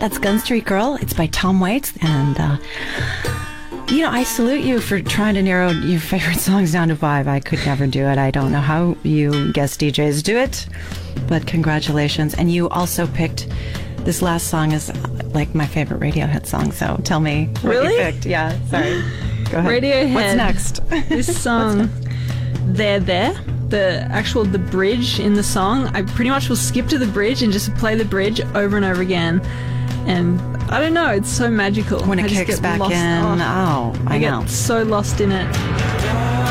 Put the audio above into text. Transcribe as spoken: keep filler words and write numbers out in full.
That's Gun Street Girl. It's by Tom Waits. And, uh, you know, I salute you for trying to narrow your favorite songs down to five. I could never do it. I don't know how you guest D Js do it, but congratulations. And you also picked this last song as like my favorite Radiohead song. So tell me what really? you picked. Yeah, sorry. Go ahead. Radiohead. What's next? This song, There There, the actual, the bridge in the song, I pretty much will skip to the bridge and just play the bridge over and over again. And I don't know, it's so magical. When it I just kicks get back lost. in, oh, I, I know. get so lost in it.